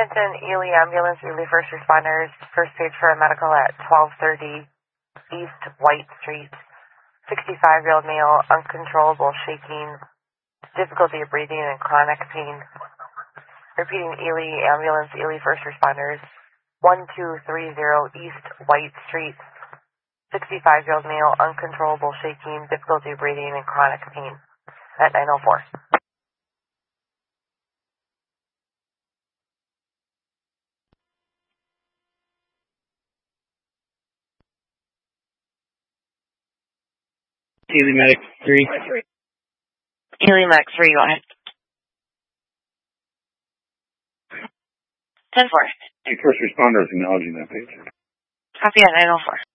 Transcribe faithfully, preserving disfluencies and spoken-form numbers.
Attention, Ely Ambulance, Ely First Responders, first stage for a medical at twelve thirty East White Street. sixty-five-year-old male, uncontrollable shaking, difficulty of breathing, and chronic pain. Repeating, Ely Ambulance, Ely First Responders, one two three zero East White Street. sixty-five-year-old male, uncontrollable shaking, difficulty of breathing, and chronic pain. At nine oh four. Ely Medic three. Ely Medic three, go ahead. ten four. Hey, first responders acknowledging that page. Copy at nine oh four.